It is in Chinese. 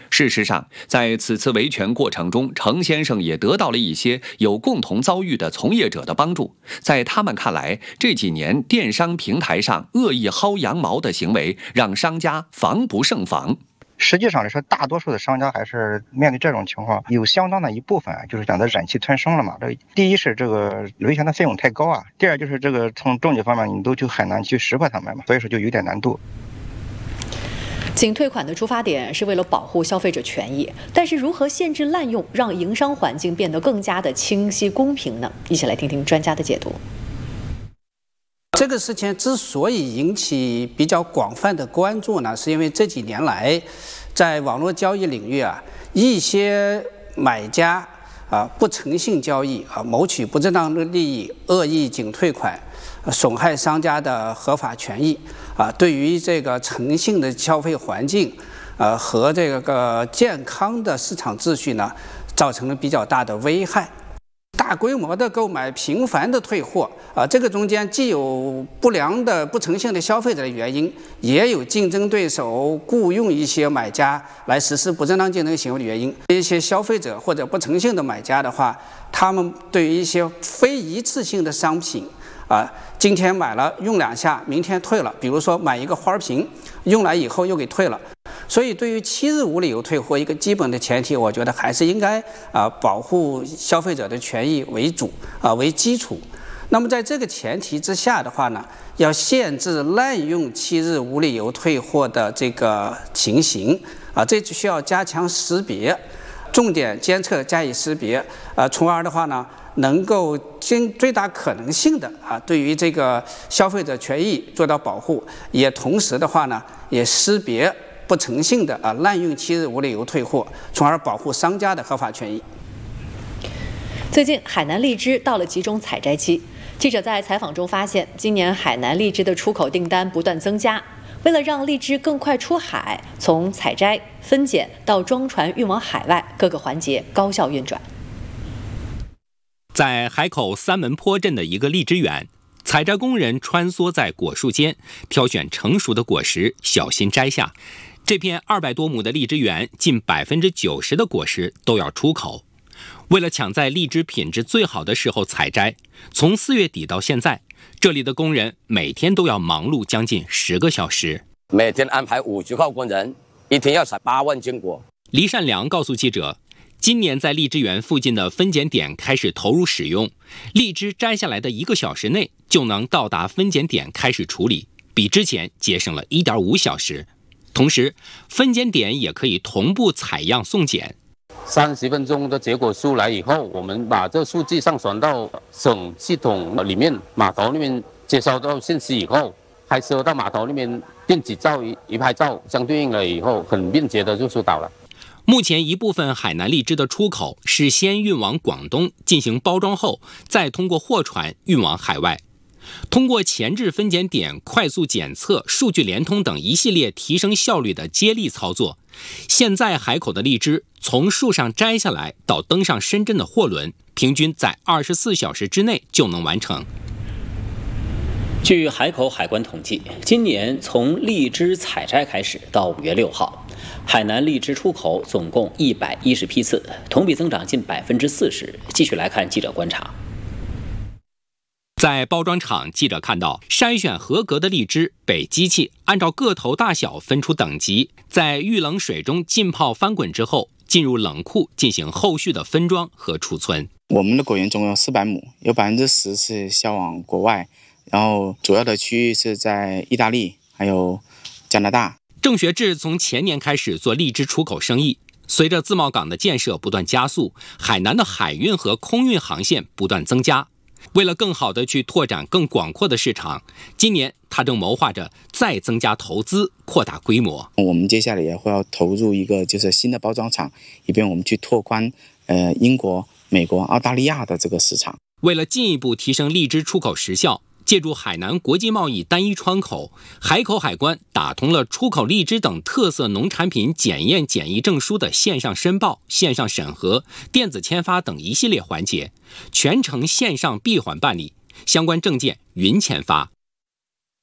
事实上，在此次维权过程中，程先生也得到了一些有共同遭遇的从业者的帮助。在他们看来，这几年电商平台上恶意薅羊毛的行为，让商家防不胜防。 实际上来说，大多数的商家还是面对这种情况，有相当的一部分就是讲的忍气吞声了嘛。第一是这个维权的费用太高啊，第二就是这个从中介方面你都就很难去识破他们嘛，所以说就有点难度。 仅退款的出发点是为了保护消费者权益，但是如何限制滥用，让营商环境变得更加的清晰公平呢？一起来听听专家的解读。 这个事情之所以引起比较广泛的关注呢，是因为这几年来，在网络交易领域一些买家不诚信交易谋取不正当的利益，恶意仅退款，损害商家的合法权益对于这个诚信的消费环境和这个健康的市场秩序呢，造成了比较大的危害。大规模的购买，频繁的退货这个中间既有不良的不诚信的消费者的原因，也有竞争对手雇佣一些买家来实施不正当竞争行为的原因。一些消费者或者不诚信的买家的话，他们对于一些非一次性的商品今天买了用2下，明天退了，比如说买一个花瓶，用来以后又给退了。所以对于7日无理由退货，一个基本的前提，我觉得还是应该保护消费者的权益为主为基础。那么在这个前提之下的话呢，要限制滥用7日无理由退货的这个情形这就需要加强识别，重点监测加以识别从而的话呢，能够尽最大可能性的对于这个消费者权益做到保护，也同时的话呢，也识别不诚信的滥用7日无理由退货，从而保护商家的合法权益。 最近海南荔枝到了集中采摘期，记者在采访中发现，今年海南荔枝的出口订单不断增加。为了让荔枝更快出海，从采摘、分拣到装船运往海外，各个环节高效运转。 在海口三门坡镇的一个荔枝园，采摘工人穿梭在果树间，挑选成熟的果实，小心摘下。这片200多亩的荔枝园，近90%的果实都要出口。为了抢在荔枝品质最好的时候采摘，从4月底到现在，这里的工人每天都要忙碌将近10个小时， 每天安排50号工人，一天要采8万斤果。 黎善良告诉记者，今年在荔枝园附近的分拣点开始投入使用，荔枝摘下来的1个小时内就能到达分拣点开始处理，比之前节省了1.5小时。同时，分拣点也可以同步采样送检。 30分钟的结果出来以后，我们把这数据上传到省系统里面，码头那边接收到信息以后，开车到码头那边电子照一拍照，相对应了以后，很便捷的就疏导了。 目前一部分海南荔枝的出口是先运往广东进行包装后，再通过货船运往海外。通过前置分拣点、快速检测、数据联通等一系列提升效率的接力操作，现在海口的荔枝从树上摘下来到登上深圳的货轮，平均在24小时之内就能完成。 据海口海关统计，今年从荔枝采摘开始到5月6号，海南荔枝出口总共110批次，同比增长近40%。继续来看记者观察。 在包装厂，记者看到筛选合格的荔枝被机器按照个头大小分出等级，在遇冷水中浸泡翻滚之后，进入冷库进行后续的分装和储存。 我们的果园总共有400亩，有10%是销往国外，然后主要的区域是在意大利还有加拿大。 郑学志从前年开始做荔枝出口生意，随着自贸港的建设不断加速，海南的海运和空运航线不断增加。为了更好地去拓展更广阔的市场，今年他正谋划着再增加投资，扩大规模。 我们接下来也会要投入一个就是新的包装厂，以便我们去拓宽英国、美国、澳大利亚的这个市场。 为了进一步提升荔枝出口时效，借助海南国际贸易单一窗口，海口海关打通了出口荔枝等特色农产品检验检疫证书的线上申报、线上审核、电子签发等一系列环节，全程线上闭环办理，相关证件云签发。